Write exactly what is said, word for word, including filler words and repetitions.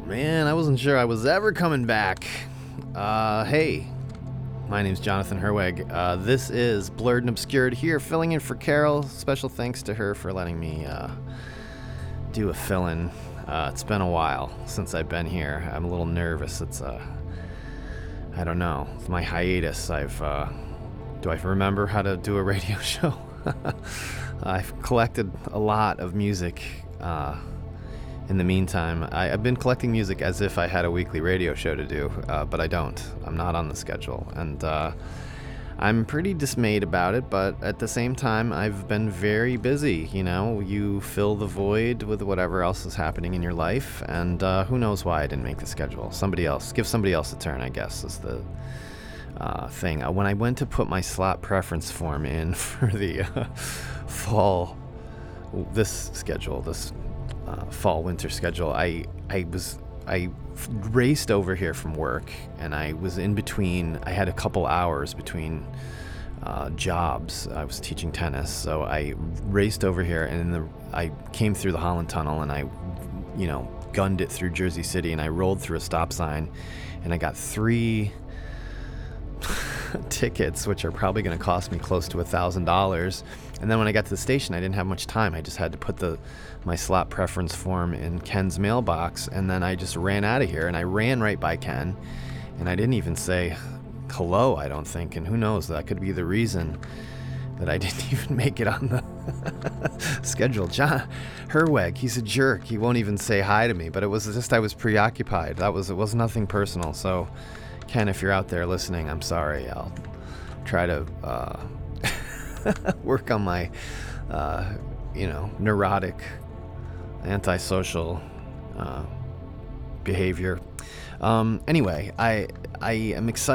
Man, I wasn't sure I was ever coming back. Uh, hey, my name's Jonathan Herweg. Uh, this is Blurred and Obscured here, filling in for Carol. Special thanks to her for letting me uh, do a fill-in. Uh, it's been a while since I've been here. I'm a little nervous. It's, uh, I don't know, it's my hiatus. I've, uh, do I remember how to do a radio show? I've collected a lot of music, uh, in the meantime. I, I've been collecting music as if I had a weekly radio show to do, uh, but I don't. I'm not on the schedule, and uh, I'm pretty dismayed about it, but at the same time, I've been very busy. You know, you fill the void with whatever else is happening in your life, and uh, who knows why I didn't make the schedule. Somebody else, give somebody else a turn, I guess, is the uh, thing. Uh, when I went to put my slot preference form in for the uh, fall, this schedule, this Uh, fall winter schedule, I I was I raced over here from work, and I was in between. I had a couple hours between uh, jobs. I was teaching tennis, so I raced over here, and in the I came through the Holland Tunnel, and I, you know, gunned it through Jersey City, and I rolled through a stop sign, and I got three tickets, which are probably going to cost me close to a thousand dollars. And then when I got to the station, I didn't have much time. I just had to put the my slot preference form in Ken's mailbox, and then I just ran out of here. And I ran right by Ken, and I didn't even say hello, I don't think. And who knows, that could be the reason that I didn't even make it on the schedule. John Herweg, he's a jerk. He won't even say hi to me. But it was just I was preoccupied. That was it was nothing personal. So, Ken, if you're out there listening, I'm sorry. I'll try to uh, work on my, uh, you know, neurotic, antisocial uh, behavior. Um, anyway, I I am excited.